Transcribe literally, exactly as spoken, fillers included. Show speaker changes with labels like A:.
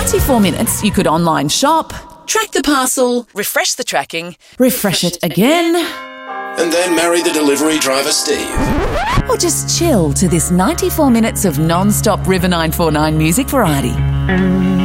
A: ninety-four minutes, you could online shop,
B: track the parcel, refresh the tracking,
A: refresh it again,
C: and then marry the delivery driver Steve.
A: or just chill to this ninety-four minutes of non-stop River nine four nine music variety.